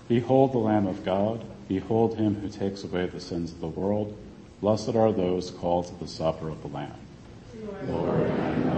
Behold the Lamb of God. Behold him who takes away the sins of the world. Blessed are those called to the supper of the Lamb. Lord, I am